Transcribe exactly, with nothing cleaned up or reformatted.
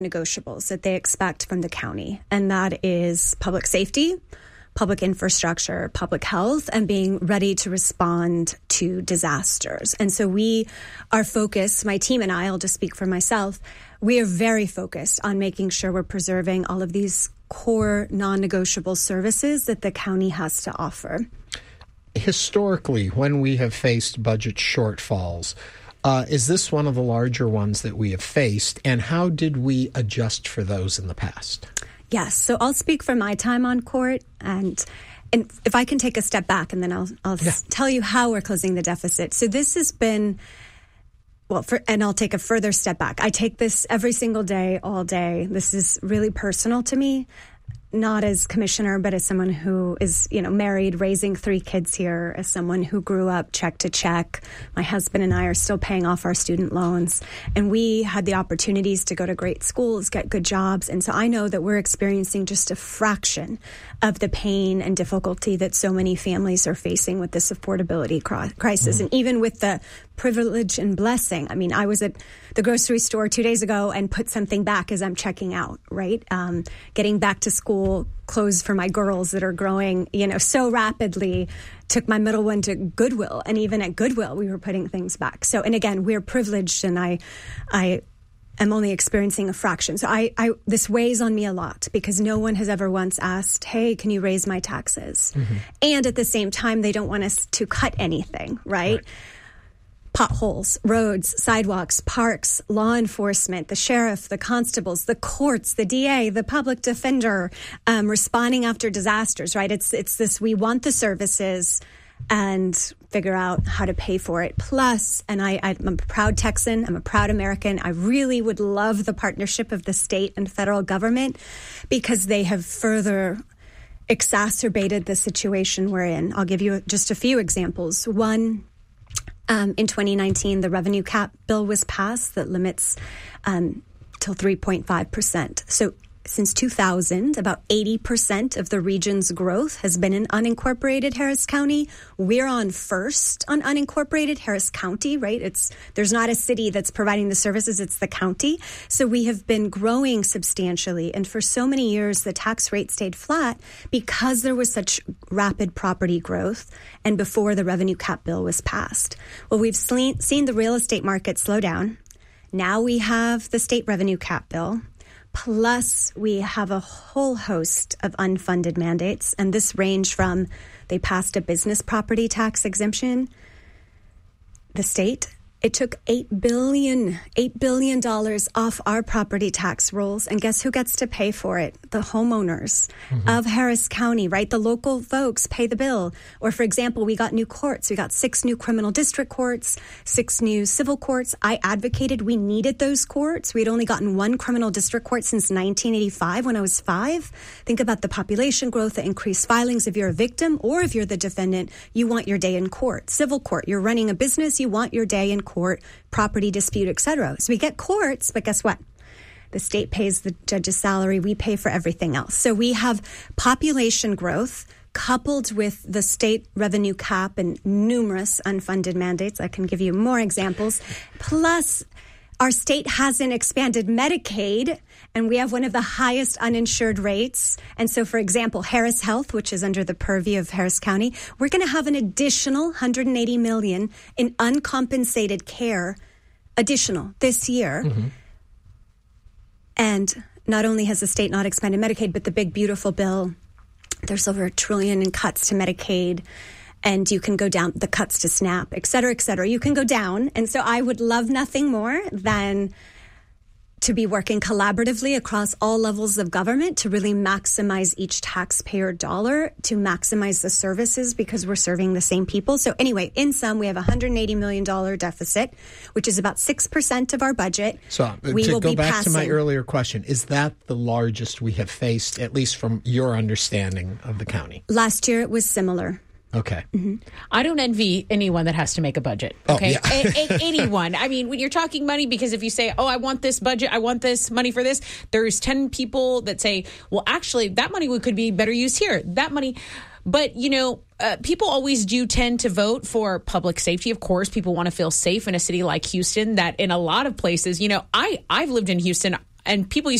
negotiables that they expect from the county, and that is public safety, public infrastructure, public health, and being ready to respond to disasters. And so we are focused, my team and I, I'll just speak for myself, we are very focused on making sure we're preserving all of these core non-negotiable services that the county has to offer. Historically, when we have faced budget shortfalls, uh, is this one of the larger ones that we have faced? And how did we adjust for those in the past? Yes. So I'll speak for my time on court, and and if I can take a step back, and then I'll I'll yeah. s- tell you how we're closing the deficit. So this has been, well, for, and I'll take a further step back. I take this every single day, all day. This is really personal to me, not as commissioner, but as someone who is, you know, married, raising three kids here, as someone who grew up check to check. My husband and I are still paying off our student loans, and we had the opportunities to go to great schools, get good jobs. And so I know that we're experiencing just a fraction of the pain and difficulty that so many families are facing with this affordability cri- crisis. Mm. And even with the privilege and blessing. I mean, I was at the grocery store two days ago and put something back as I'm checking out, right? Um, getting back to school clothes for my girls that are growing, you know, so rapidly. Took my middle one to Goodwill, and even at Goodwill, we were putting things back. So, and again, we're privileged, and I, I am only experiencing a fraction. So I, I, this weighs on me a lot because no one has ever once asked, hey, can you raise my taxes? Mm-hmm. And at the same time, they don't want us to cut anything, right? right. Potholes, roads, sidewalks, parks, law enforcement, the sheriff, the constables, the courts, the D A, the public defender, um, responding after disasters, right? It's it's this, we want the services and figure out how to pay for it. Plus, and I, I'm a proud Texan, I'm a proud American. I really would love the partnership of the state and federal government because they have further exacerbated the situation we're in. I'll give you just a few examples. One, Um, in twenty nineteen, the revenue cap bill was passed that limits um, till three point five percent. So since two thousand, about eighty percent of the region's growth has been in unincorporated Harris County. We're on first on unincorporated Harris County, right? It's there's not a city that's providing the services, it's the county. So we have been growing substantially. And for so many years, the tax rate stayed flat because there was such rapid property growth and before the revenue cap bill was passed. Well, we've seen the real estate market slow down. Now we have the state revenue cap bill. Plus, we have a whole host of unfunded mandates, and this range from they passed a business property tax exemption. The state, it took eight billion dollars, eight billion dollars off our property tax rolls, and guess who gets to pay for it? The homeowners mm-hmm. of Harris County, right? The local folks pay the bill. Or, for example, we got new courts. We got six new criminal district courts, six new civil courts. I advocated we needed those courts. We'd only gotten one criminal district court since nineteen eighty-five when I was five. Think about the population growth, the increased filings. If you're a victim or if you're the defendant, you want your day in court. Civil court, you're running a business, you want your day in court, property dispute, et cetera. So we get courts, but guess what? The state pays the judge's salary. We pay for everything else. So we have population growth coupled with the state revenue cap and numerous unfunded mandates. I can give you more examples. Plus, our state hasn't expanded Medicaid, and we have one of the highest uninsured rates. And so, for example, Harris Health, which is under the purview of Harris County, we're going to have an additional one hundred eighty million dollars in uncompensated care, additional this year. Mm-hmm. And not only has the state not expanded Medicaid, but the big, beautiful bill, there's over a trillion in cuts to Medicaid. And you can go down the cuts to SNAP, et cetera, et cetera. You can go down. And so I would love nothing more than to be working collaboratively across all levels of government to really maximize each taxpayer dollar, to maximize the services because we're serving the same people. So anyway, in sum, we have a one hundred eighty million dollars deficit, which is about six percent of our budget. So we to will go be back passing. to my earlier question, is that the largest we have faced, at least from your understanding of the county? Last year, it was similar. Okay. Mm-hmm. I don't envy anyone that has to make a budget. Okay. Oh, yeah. a- a- anyone. I mean, when you're talking money, because if you say, oh, I want this budget, I want this money for this, there's ten people that say, well, actually, that money could be better used here. That money. But, you know, uh, people always do tend to vote for public safety. Of course, people want to feel safe in a city like Houston that in a lot of places, you know, I, I've lived in Houston. and people